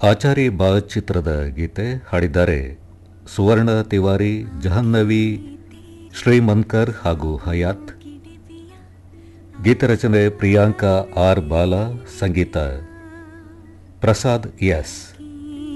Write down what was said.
ಆಚಾರಿ ಬಾ ಚಿತ್ರದ ಗೀತೆ ಹಾಡಿದ್ದಾರೆ ಸುವರ್ಣ ತಿವಾರಿ, ಜಹನ್ನವಿ, ಶ್ರೀಮನ್ಕರ್ ಹಾಗೂ ಹಯಾತ್. ಗೀತರಚನೆ ಪ್ರಿಯಾಂಕಾ ಆರ್ ಬಾಲಾ, ಸಂಗೀತ ಪ್ರಸಾದ್ ಎಸ್.